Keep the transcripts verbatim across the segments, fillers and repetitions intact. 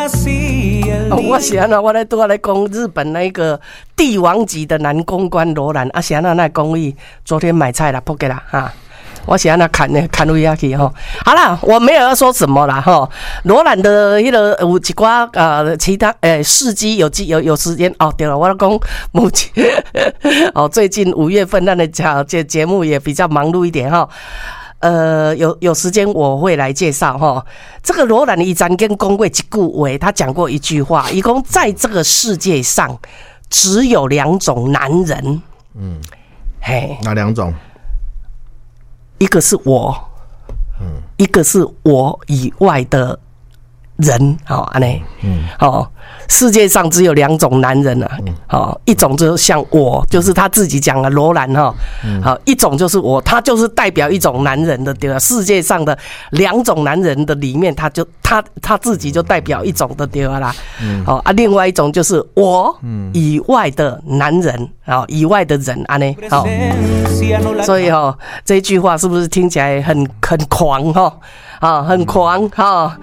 哦，我是安那，我咧拄仔咧讲日本那个帝王级的男公关罗兰，啊是安那那公益，昨天买菜啦，扑给啦哈。我喜欢他看呢，看位下去哈。好啦，我没有要说什么啦哈。罗兰的迄个有一寡呃其他诶事迹有有有时间哦。对了，我讲目前哦，最近五月份咱的节节目也比较忙碌一点哈。呃，有有时间我会来介绍哈。这个罗兰伊曾经讲过一句话，他讲过一句话，伊讲在这个世界上只有两种男人。嗯，嘿， 哪两种？ 一个是我，嗯，一个是我以外的人，好，安尼，嗯，好，世界上只有两种男人啊，好，一种就像我，就是他自己讲的罗兰哈，好，一种就是我，他就是代表一种男人的，对吧？世界上的两种男人的里面，他就他他自己就代表一种的，对吧啦？好啊，另外一种就是我以外的男人，好，以外的人，安尼，好，所以哈，这句话是不是听起来很很狂哈？啊，很狂哈！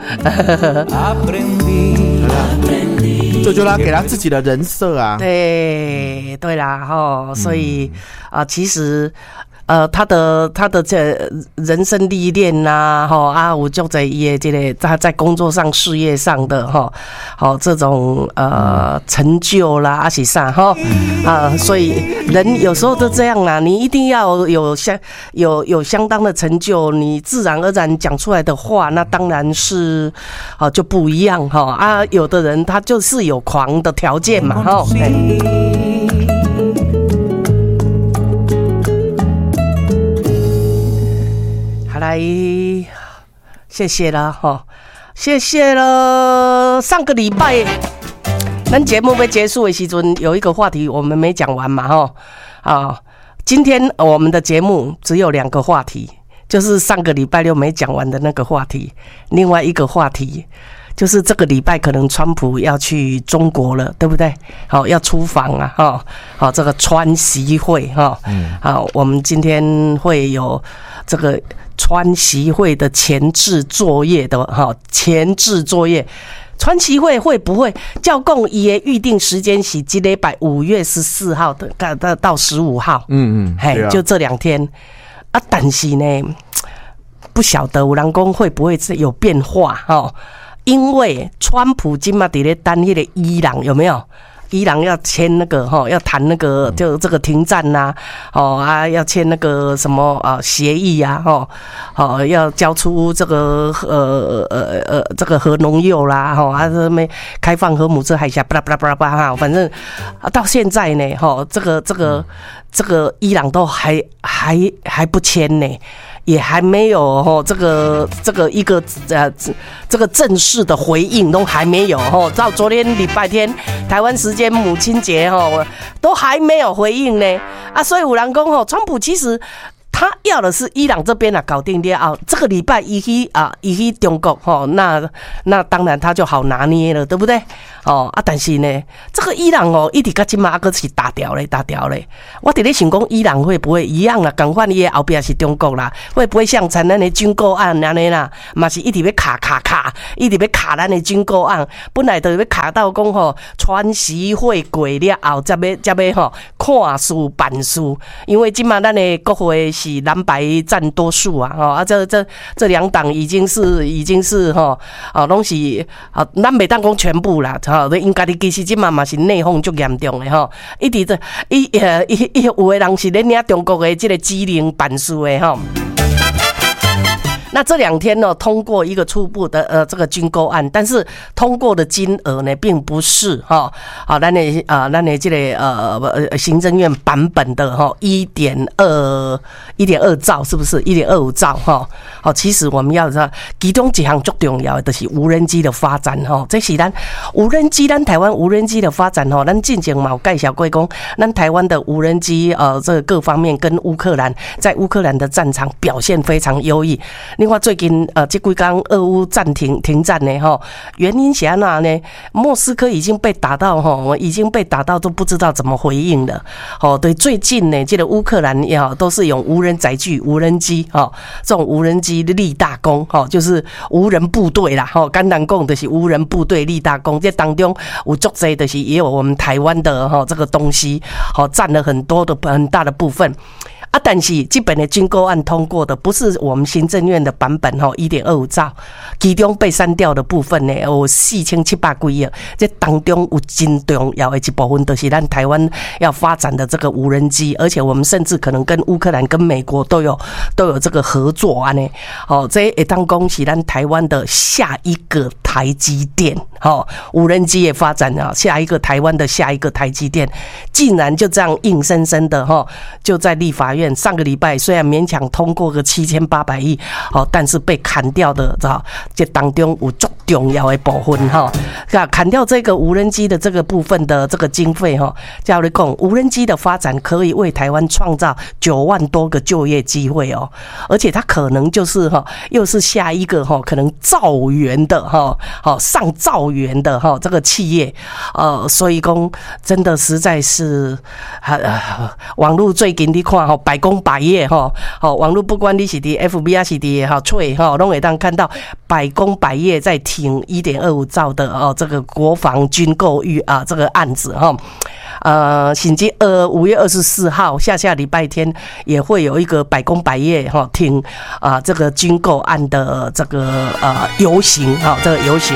这就他给他自己的人设啊。 对对啦哈，所以啊，其实呃，他的他的这人生历练呐，哈啊，我就在也这个他在工作上、事业上的哈，好这种呃成就啦，啊是啥哈啊，所以人有时候都这样啦，你一定要有相有有相当的成就，你自然而然讲出来的话，那当然是啊就不一样哈啊，有的人他就是有狂的条件嘛哈。来，谢谢了哈，谢谢了。上个礼拜，咱节目要结束的时阵，有一个话题我们没讲完嘛哈啊。今天我们的节目只有两个话题，就是上个礼拜六没讲完的那个话题，另外一个话题就是这个礼拜可能川普要去中国了，对不对？好，要出访啊哈。好，这个川习会哈，好，我们今天会有这个川习会的前置作业的哈，前置作业。川习会会不会教共也预定时间是这礼拜五月十四号的到到十五号？嗯嗯，嘿，就这两天啊。但是呢，不晓得有人讲会不会有变化哈？因为川普今嘛在咧等那个伊朗有没有？伊朗要签那个哈，要谈那个就这个停战呐、啊，哦啊，要签那个什么啊协议呀、啊，哦，哦要交出这个呃呃呃这个核农铀啦，哈啊什么开放荷姆斯海峡，巴拉巴拉巴拉巴拉哈，反正啊到现在呢，哈这个这个这个伊朗都还还还不签呢。也还没有吼，这个这个一个呃这个正式的回应都还没有吼，到昨天礼拜天台湾时间母亲节吼，都还没有回应呢啊，所以有人讲吼，川普其实他要的是伊朗这边啊搞定了啊，这个礼拜一去啊一去中国吼，那那当然他就好拿捏了，对不对？哦啊，但是呢，这个伊朗哦，一直到今嘛还是打掉嘞，打掉嘞。我伫咧想讲，伊朗会不会一样啦？赶快伊的后边是中国啦，会不会像咱咱的军购案安尼啦？嘛是一直要卡卡卡，一直要卡咱的军购案，本来就要卡到讲吼，川习会过了后，才要才要吼看书办书，因为今嘛咱的国会是蓝白占多数啊，吼啊这这这两党已经是已经是吼啊拢是啊，咱袂当讲全部啦。吼，应该你其实即嘛嘛是内讧足严重的吼，一直在伊呃伊伊有的人是咧领中国的这个指令办事的吼。那这两天呢，通过一个初步的呃这个军购案，但是通过的金额呢，并不是哈啊，咱的啊咱的这个呃行政院版本的哈一点二一点二兆，是不是一点二五兆哈？好，其实我们要知道，其中一项最重要的就是无人机的发展哈。这是咱无人机，咱台湾无人机的发展哈，咱之前嘛有介绍过讲，咱台湾的无人机呃这个各方面跟乌克兰在乌克兰的战场表现非常优异。 另外最近呃这几天俄乌暂停停战呢哈，原因是安哪呢？莫斯科已经被打到哈，已经被打到都不知道怎么回应了。哦，对，最近呢，这个乌克兰也好，都是用无人载具、无人机哈，这种无人机立大功哈，就是无人部队啦哈，简单讲就是无人部队立大功。这当中有足多就是也有我们台湾的哈这个东西，好占了很多的很大的部分。啊，但是这本的军购案通过的不是我们行政院的版本吼，一点二五兆，其中被删掉的部分呢有四千七百几亿，这当中有真重要的一部分，就是咱台湾要发展的这个无人机，而且我们甚至可能跟乌克兰、跟美国都有都有这个合作啊呢。哦，这也当恭喜咱台湾的下一个台积电，哦，无人机也发展啊，下一个台湾的下一个台积电，竟然就这样硬生生的哈，就在立法院。上个礼拜虽然勉强通过个七千八百亿，哦，但是被砍掉的，哈，这当中有足重要的部分哈，砍掉这个无人机的这个部分的这个经费哈，叫你讲，无人机的发展可以为台湾创造九万多个就业机会哦，而且它可能就是哈，又是下一个哈，可能兆元的哈，好上兆元的哈这个企业，呃，所以讲真的实在是，呃，网络最近你看哈。百工百业哈，好网络不管你是伫 F B 啊是伫哈脆哈，拢会当看到百工百业在挺一点二五兆的哦这个国防军购预啊这个案子哈。呃，甚至呃五月二十四号下下礼拜天也会有一个百工百业哈挺啊这个军购案的这个呃游行哈，这个游行。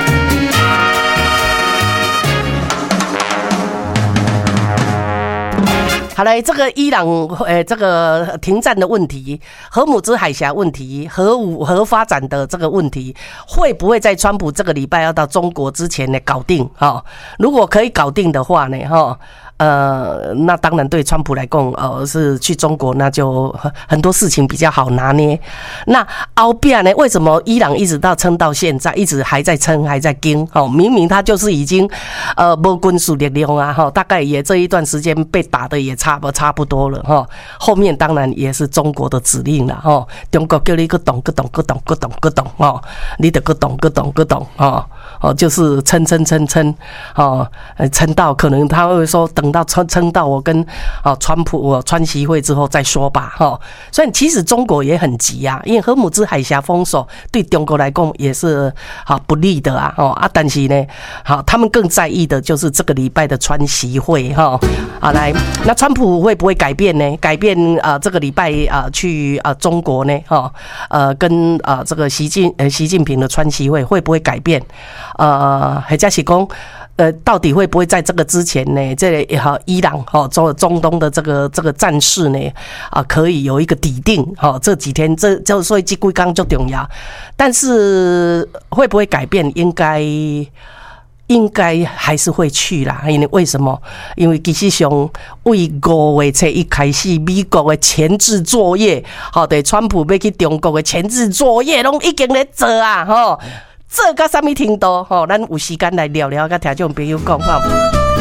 好来，这个伊朗呃，这个停战的问题，荷姆兹海峡问题，核武核发展的这个问题，会不会在川普这个礼拜要到中国之前呢搞定？哈，如果可以搞定的话呢，哈。呃，那当然对川普来讲，呃，是去中国，那就很多事情比较好拿捏。那后边呢？为什么伊朗一直到撑到现在，一直还在撑，还在盯？哦，明明他就是已经呃没军事力量啊，哈，大概也这一段时间被打的也差不差不多了哈。后面当然也是中国的指令了哈，中国叫你个懂个懂个懂个懂个懂哦，你得个懂个懂个懂哦哦，就是撑撑撑撑哦，撑到可能他会说等。到撑撑到我跟啊川普我川习会之后再说吧哈，所以其实中国也很急啊，因为荷姆兹海峡封锁对中国来讲也是好不利的啊哦啊，但是呢，好他们更在意的就是这个礼拜的川习会哈啊来，那川普会不会改变呢？改变啊这个礼拜啊去啊中国呢哈呃跟啊这个习近呃习近平的川习会会不会改变？呃，还加是讲。呃，到底会不会在这个之前呢？这哈伊朗哈中中东的这个这个战事呢啊，可以有一个底定哈。这几天这就所以这几天就重要，但是会不会改变？应该应该还是会去啦。因为为什么？因为其实上为五月初一开始，美国的前置作业，好对，川普要去中国的前置作业，拢已经在做啊，吼。这到什么程度？吼，咱有时间来聊聊，跟听众朋友讲吼。